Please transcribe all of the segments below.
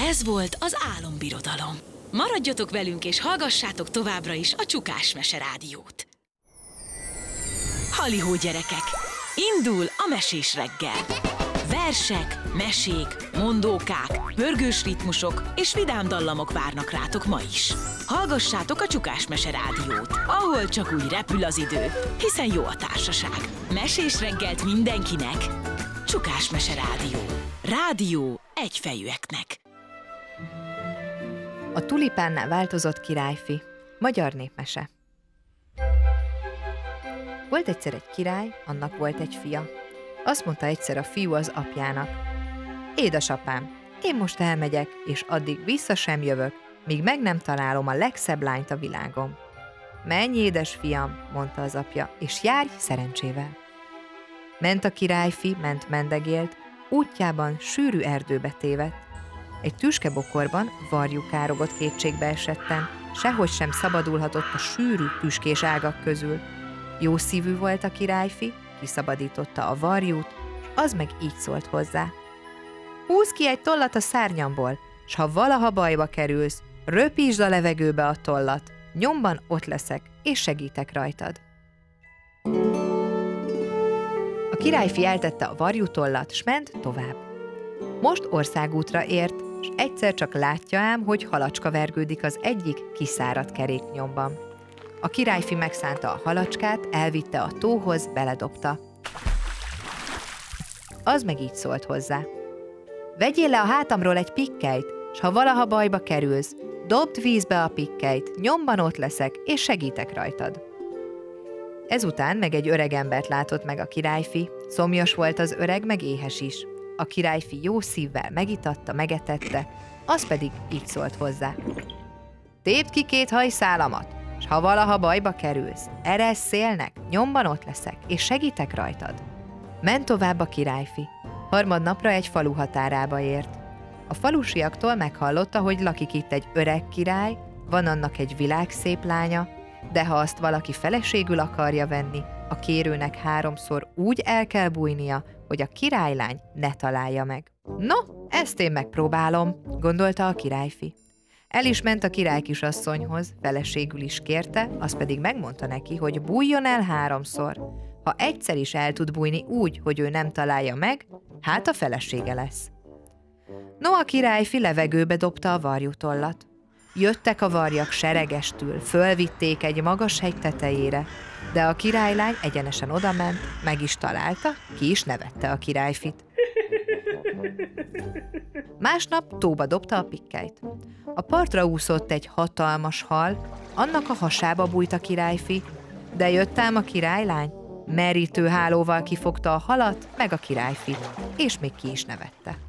Ez volt az Álombirodalom. Maradjatok velünk és hallgassátok továbbra is a Csukás Mese Rádiót. Halihó gyerekek! Indul a mesés reggel! Versek, mesék, mondókák, pörgős ritmusok és vidám dallamok várnak rátok ma is. Hallgassátok a Csukás Mese Rádiót, ahol csak úgy repül az idő, hiszen jó a társaság. Mesés reggelt mindenkinek! Csukás Mese Rádió. Rádió egyfejűeknek. A tulipánnál változott királyfi. Magyar népmese. Volt egyszer egy király, annak volt egy fia. Azt mondta egyszer a fiú az apjának: édesapám, én most elmegyek, és addig vissza sem jövök, míg meg nem találom a legszebb lányt a világon. Menj, édes fiam, mondta az apja, és járj szerencsével. Ment a királyfi, ment mendegélt, útjában sűrű erdőbe tévedt. Egy tüskebokorban varjú károgott kétségbe esetten, sehogy sem szabadulhatott a sűrű tüskés ágak közül. Jó szívű volt a királyfi, kiszabadította a varjút, és az meg így szólt hozzá: húzd ki egy tollat a szárnyamból, s ha valaha bajba kerülsz, röpítsd a levegőbe a tollat, nyomban ott leszek, és segítek rajtad. A királyfi eltette a varjútollat, s ment tovább. Most országútra ért, s egyszer csak látja ám, hogy halacska vergődik az egyik kiszáradt keréknyomban. A királyfi megszánta a halacskát, elvitte a tóhoz, beledobta. Az meg így szólt hozzá: vegyél le a hátamról egy pikkelyt, s ha valaha bajba kerülsz, dobd vízbe a pikkelyt, nyomban ott leszek, és segítek rajtad. Ezután meg egy öreg embert látott meg a királyfi, szomjas volt az öreg, meg éhes is. A királyfi jó szívvel megitatta, megetette, az pedig így szólt hozzá: tépd ki 2 hajszálamat, s ha valaha bajba kerülsz, eresz szélnek, nyomban ott leszek, és segítek rajtad. Ment tovább a királyfi. Harmadnapra egy falu határába ért. A falusiaktól meghallotta, hogy lakik itt egy öreg király, van annak egy világszép lánya, de ha azt valaki feleségül akarja venni, a kérőnek 3-szor úgy el kell bújnia, hogy a királylány ne találja meg. No, ezt én megpróbálom, gondolta a királyfi. El is ment a király kisasszonyhoz, feleségül is kérte, az pedig megmondta neki, hogy bújjon el 3-szor. Ha egyszer is el tud bújni úgy, hogy ő nem találja meg, hát a felesége lesz. No, a királyfi levegőbe dobta a varjútollat. Jöttek a varjak seregestül, fölvitték egy magas hegy tetejére, de a királylány egyenesen odament, meg is találta, ki is nevette a királyfit. Másnap tóba dobta a pikkelyt. A partra úszott egy hatalmas hal, annak a hasába bújt a királyfi, de jött ám a királylány, merítő hálóval kifogta a halat, meg a királyfit, és még ki is nevette.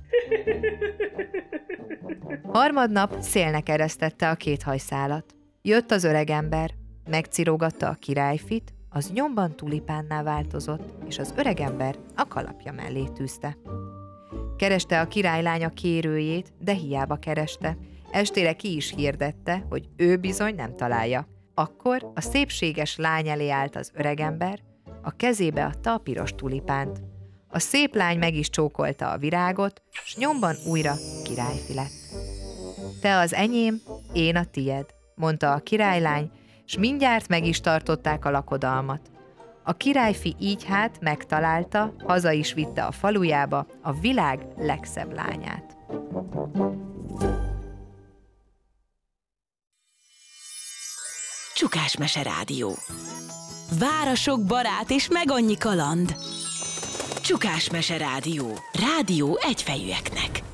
Harmadnap szélnek eresztette a 2 hajszálat. Jött az öregember, megcirógatta a királyfit, az nyomban tulipánná változott, és az öregember a kalapja mellé tűzte. Kereste a királylánya kérőjét, de hiába kereste. Estére ki is hirdette, hogy ő bizony nem találja. Akkor a szépséges lány elé állt az öregember, a kezébe adta a piros tulipánt. A szép lány meg is csókolta a virágot, s nyomban újra királyfi lett. Te az enyém, én a tied, mondta a királylány, s mindjárt meg is tartották a lakodalmat. A királyfi így hát megtalálta, haza is vitte a falujába a világ legszebb lányát. Csukás Mese Rádió. Vár a sok barát és meg annyi kaland. Csukás Mese Rádió. Rádió egyfejűeknek.